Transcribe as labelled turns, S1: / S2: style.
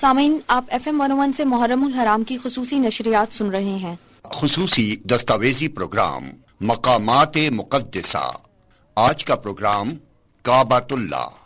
S1: सामीन, आप FM 101 से मुहर्रमुल हराम की खुसूसी नशरियात सुन रहे हैं।
S2: खुसूसी दस्तावेजी प्रोग्राम मकामात मुक़द्दसा। आज का प्रोग्राम काबातुल्लाह।